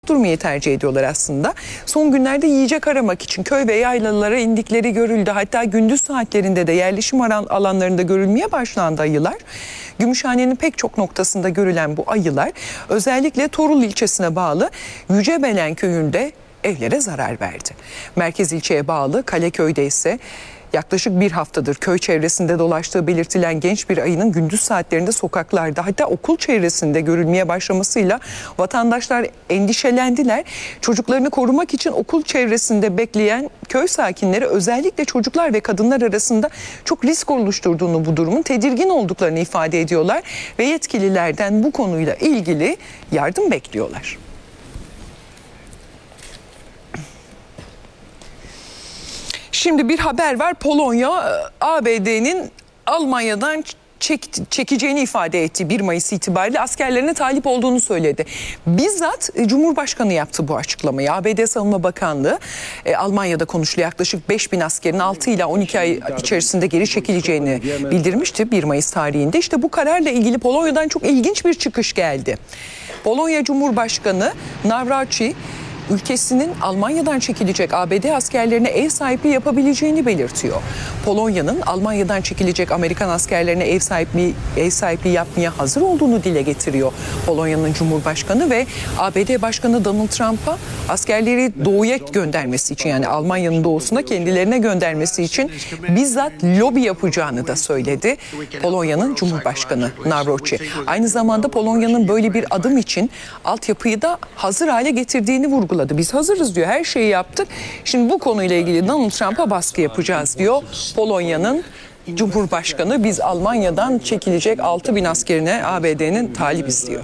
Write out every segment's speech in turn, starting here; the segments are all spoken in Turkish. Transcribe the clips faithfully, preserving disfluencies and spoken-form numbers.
durmayı tercih ediyorlar aslında. Son günlerde yiyecek aramak için köy ve yaylalara indikleri görüldü. Hatta gündüz saatlerinde de yerleşim alanlarında görülmeye başlandı ayılar. Gümüşhane'nin pek çok noktasında görülen bu ayılar özellikle Torul ilçesine bağlı Yücebelen köyünde evlere zarar verdi. Merkez ilçeye bağlı Kaleköy'de ise yaklaşık bir haftadır köy çevresinde dolaştığı belirtilen genç bir ayının gündüz saatlerinde sokaklarda, hatta okul çevresinde görülmeye başlamasıyla vatandaşlar endişelendiler. Çocuklarını korumak için okul çevresinde bekleyen köy sakinleri özellikle çocuklar ve kadınlar arasında çok risk oluşturduğunu, bu durumun tedirgin olduklarını ifade ediyorlar ve yetkililerden bu konuyla ilgili yardım bekliyorlar. Şimdi bir haber var. Polonya, A B D'nin Almanya'dan çek, çekeceğini ifade etti. bir Mayıs itibariyle askerlerine talip olduğunu söyledi. Bizzat Cumhurbaşkanı yaptı bu açıklamayı. A B D Savunma Bakanlığı e, Almanya'da konuşulan yaklaşık beş bin askerin altı ila on iki ay içerisinde geri çekileceğini bildirmişti bir Mayıs tarihinde. İşte bu kararla ilgili Polonya'dan çok ilginç bir çıkış geldi. Polonya Cumhurbaşkanı Nawrocki, ülkesinin Almanya'dan çekilecek A B D askerlerine ev sahipliği yapabileceğini belirtiyor. Polonya'nın Almanya'dan çekilecek Amerikan askerlerine ev sahipliği, ev sahipliği yapmaya hazır olduğunu dile getiriyor Polonya'nın Cumhurbaşkanı ve A B D Başkanı Donald Trump'a askerleri doğuya göndermesi için, yani Almanya'nın doğusuna kendilerine göndermesi için bizzat lobi yapacağını da söyledi Polonya'nın Cumhurbaşkanı Nawrocki. Aynı zamanda Polonya'nın böyle bir adım için altyapıyı da hazır hale getirdiğini vurguladı. Biz hazırız diyor, her şeyi yaptık. Şimdi bu konuyla ilgili Donald Trump'a baskı yapacağız diyor Polonya'nın Cumhurbaşkanı. Biz Almanya'dan çekilecek altı bin askerine A B D'nin talibiz diyor.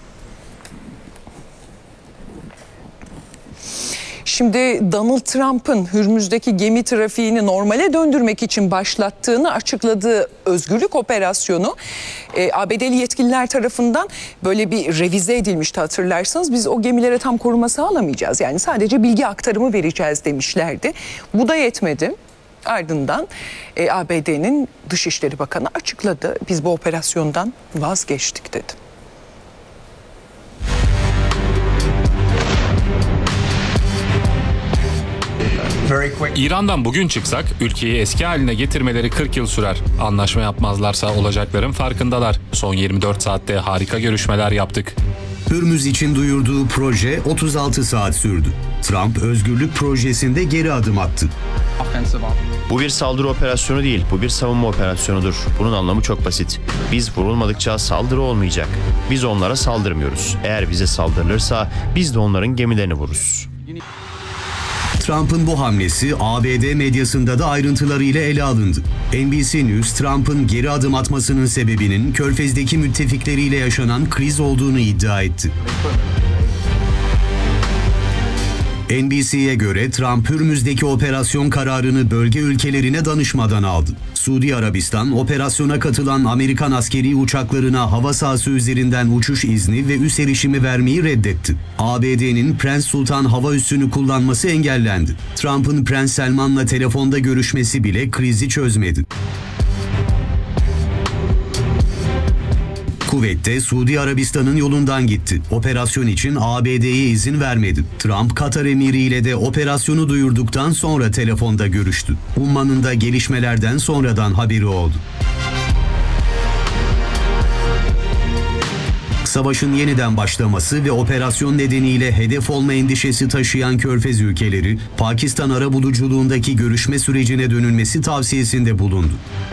Şimdi Donald Trump'ın Hürmüz'deki gemi trafiğini normale döndürmek için başlattığını açıkladığı özgürlük operasyonu e, A B D'li yetkililer tarafından böyle bir revize edilmişti, hatırlarsanız. Biz o gemilere tam koruma sağlamayacağız, yani sadece bilgi aktarımı vereceğiz demişlerdi. Bu da yetmedi. Ardından e, A B D'nin Dışişleri Bakanı açıkladı. Biz bu operasyondan vazgeçtik dedi. İran'dan bugün çıksak ülkeyi eski haline getirmeleri kırk yıl sürer. Anlaşma yapmazlarsa olacakların farkındalar. Son yirmi dört saatte harika görüşmeler yaptık. Hürmüz için duyurduğu proje otuz altı saat sürdü. Trump özgürlük projesinde geri adım attı. Bu bir saldırı operasyonu değil, bu bir savunma operasyonudur. Bunun anlamı çok basit. Biz vurulmadıkça saldırı olmayacak. Biz onlara saldırmıyoruz. Eğer bize saldırılırsa biz de onların gemilerini vururuz. Trump'ın bu hamlesi A B D medyasında da ayrıntılarıyla ele alındı. N B C News, Trump'ın geri adım atmasının sebebinin Körfez'deki müttefikleriyle yaşanan kriz olduğunu iddia etti. N B C'ye göre Trump, Hürmüz'deki operasyon kararını bölge ülkelerine danışmadan aldı. Suudi Arabistan, operasyona katılan Amerikan askeri uçaklarına hava sahası üzerinden uçuş izni ve üs erişimi vermeyi reddetti. A B D'nin Prens Sultan hava üssünü kullanması engellendi. Trump'ın Prens Selman'la telefonda görüşmesi bile krizi çözmedi. Kuvvet de Suudi Arabistan'ın yolundan gitti. Operasyon için A B D'ye izin vermedi. Trump, Katar emiri ile de operasyonu duyurduktan sonra telefonda görüştü. Umman'ın da gelişmelerden sonradan haberi oldu. Savaşın yeniden başlaması ve operasyon nedeniyle hedef olma endişesi taşıyan Körfez ülkeleri, Pakistan arabuluculuğundaki görüşme sürecine dönülmesi tavsiyesinde bulundu.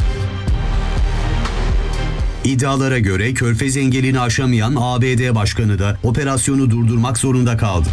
İddialara göre Körfez engelini aşamayan A B D Başkanı da operasyonu durdurmak zorunda kaldı.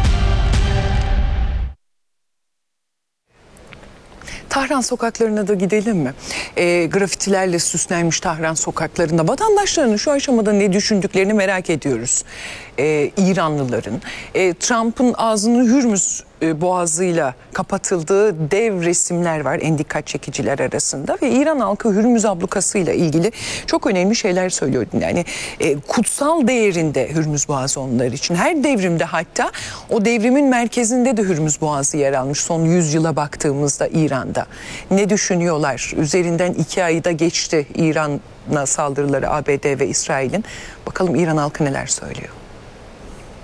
Tahran sokaklarına da gidelim mi? E, grafitilerle süslenmiş Tahran sokaklarında vatandaşların şu aşamada ne düşündüklerini merak ediyoruz. E, İranlıların, e, Trump'ın ağzını Hürmüz e, boğazıyla kapatıldığı dev resimler var en dikkat çekiciler arasında ve İran halkı Hürmüz ablukasıyla ilgili çok önemli şeyler söylüyor. Yani e, kutsal değerinde Hürmüz Boğazı onlar için. Her devrimde, hatta o devrimin merkezinde de Hürmüz Boğazı yer almış son yüz yıla baktığımızda İran'da. Ne düşünüyorlar? Üzerinden iki ayı da geçti İran'a saldırıları A B D ve İsrail'in. Bakalım İran halkı neler söylüyor?